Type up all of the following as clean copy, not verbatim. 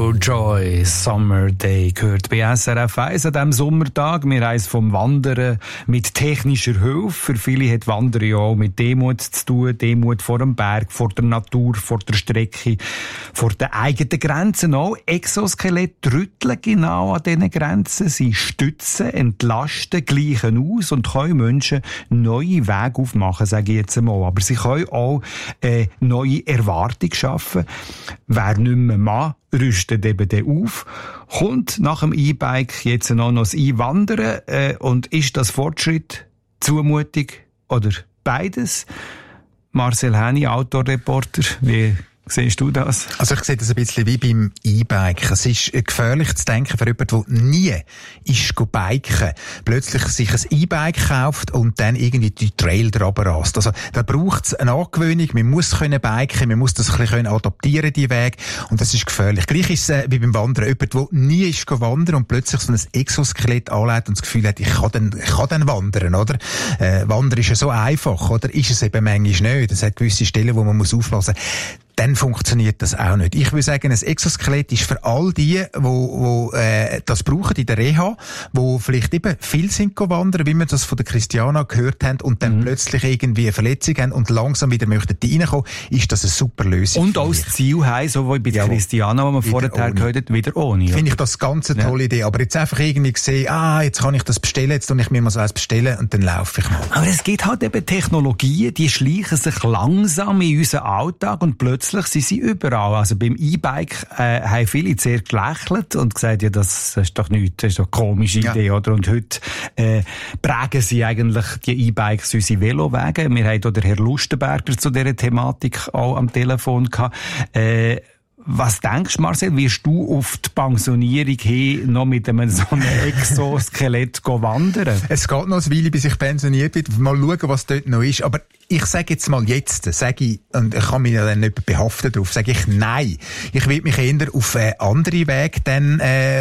Joe Joy, Summer Day, gehört bei SRF 1 an diesem Sommertag. Wir reisen vom Wandern mit technischer Hilfe. Für viele hat Wandern ja auch mit Demut zu tun. Demut vor dem Berg, vor der Natur, vor der Strecke, vor den eigenen Grenzen auch. Exoskelett rütteln genau an diesen Grenzen. Sie stützen, entlasten, gleichen aus und können Menschen neue Wege aufmachen, sage ich jetzt einmal. Aber sie können auch neue Erwartungen schaffen. Wer nicht mehr mag, rüstet eben den auf, kommt nach dem E-Bike jetzt noch das E-Wandern und ist das Fortschritt, Zumutung oder beides? Marcel Häni, Outdoor-Reporter, wie siehst du das? Also ich sehe das ein bisschen wie beim E-Bike. Es ist gefährlich zu denken für jemanden, der nie ist biken, plötzlich sich ein E-Bike kauft und dann irgendwie die Trail drüber rast. Also da braucht es eine Angewöhnung, man muss können biken, man muss das ein bisschen adaptieren, die Weg, und das ist gefährlich. Gleich ist es wie beim Wandern. Jemand, der nie ist wandern und plötzlich so ein Exoskelett anlegt und das Gefühl hat, ich kann dann wandern, oder? Wandern ist ja so einfach, oder? Ist es eben manchmal nicht. Es hat gewisse Stellen, wo man muss aufpassen muss. Dann funktioniert das auch nicht. Ich würde sagen, ein Exoskelett ist für all die das brauchen in der Reha, die vielleicht eben viel sind wandern, wie wir das von der Christiana gehört haben, und dann plötzlich irgendwie eine Verletzung haben und langsam wieder möchten reinkommen, ist das eine super Lösung. Und auch das Ziel haben, so wie bei der Christiana, die wir vorher gehört haben, wieder ohne. Finde ich das ganz eine tolle Idee. Aber jetzt einfach irgendwie sehen, jetzt kann ich das bestellen, jetzt tue ich mir mal so eins bestellen und dann laufe ich mal. Aber es gibt halt eben Technologien, die schleichen sich langsam in unseren Alltag und plötzlich sind sie überall. Also beim E-Bike haben viele sehr gelächelt und gesagt, ja, das ist doch nichts, das ist doch eine komische Idee, oder? Und heute prägen sie eigentlich die E-Bikes unsere Velowege. Wir haben hier den Herr Lustenberger zu dieser Thematik auch am Telefon gehabt. Was denkst du, Marcel, wirst du auf die Pensionierung hin noch mit einem so einem Exoskelett wandern? Es geht noch eine Weile, bis ich pensioniert werde. Mal schauen, was dort noch ist. Aber ich sage jetzt mal und ich kann mich ja dann nicht behaften drauf, sage ich nein. Ich will mich eher auf andere Wege dann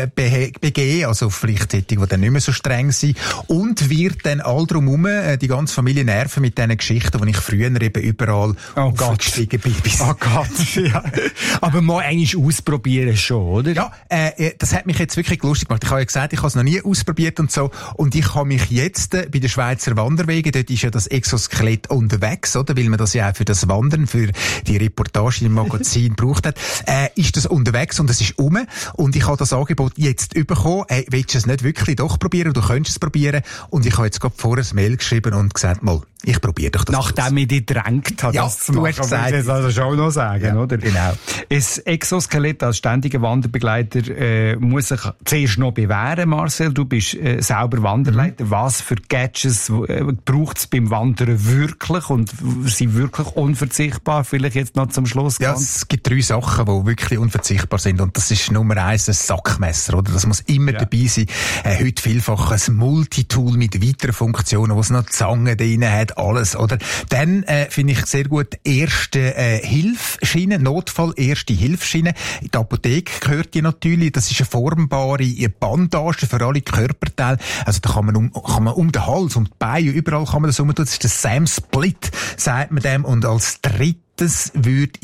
begeben, also vielleicht solche, die dann nicht mehr so streng sind, und wird dann all drumherum die ganze Familie nerven mit diesen Geschichten, die ich früher eben überall aufgestiegen bin. Oh Gott, ja. Aber mal eigentlich ausprobieren schon, oder? Ja, das hat mich jetzt wirklich lustig gemacht. Ich habe ja gesagt, ich habe es noch nie ausprobiert und so, und ich habe mich jetzt bei den Schweizer Wanderwegen, dort ist ja das Exoskelett unterwegs, oder? Weil man das ja auch für das Wandern, für die Reportage im Magazin braucht hat, ist das unterwegs und es ist und ich habe das Angebot jetzt bekommen. Willst du es nicht wirklich doch probieren? Du könntest es probieren. Und ich habe jetzt gerade vorher ein Mail geschrieben und gesagt, mal, ich probiere doch das. Nachdem ich dich gedrängt habe, das zu machen. Du hast gesagt, das also schon noch sagen, oder? Genau. Ein Exoskelett als ständiger Wanderbegleiter muss sich zuerst noch bewähren, Marcel. Du bist selber Wanderleiter. Was für Gadgets braucht es beim Wandern wirklich und sind wirklich unverzichtbar? Vielleicht jetzt noch zum Schluss. Ja, es gibt 3 Sachen, die wirklich unverzichtbar sind, und das ist Nummer 1 ein Sackmesser, oder? Das muss immer dabei sein. Heute vielfach ein Multitool mit weiteren Funktionen, wo es noch Zangen drin hat, alles, oder? Dann finde ich sehr gut erste Hilfsschiene, Notfall erste Hilfsschiene. In der Apotheke gehört die natürlich. Das ist eine formbare Bandage für alle Körperteile. Also da kann man um den Hals, um die Beine, überall kann man das umtun. Das ist der Sam Split, sagt man dem. Und als drittes habe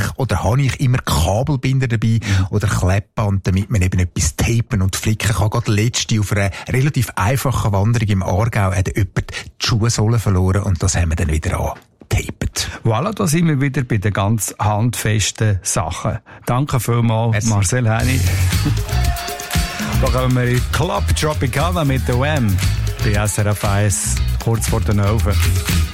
ich immer Kabelbinder dabei oder Klebband, damit man eben etwas tapen und flicken kann. Gerade letzte auf einer relativ einfachen Wanderung im Aargau hat jemand die Schuhsohle verloren und das haben wir dann wieder angetapt. Voilà, da sind wir wieder bei den ganz handfesten Sachen. Danke vielmals, Marcel Häni. Da kommen wir in Club Tropicana mit der Wham! Bei SRF 1, kurz vor der 9.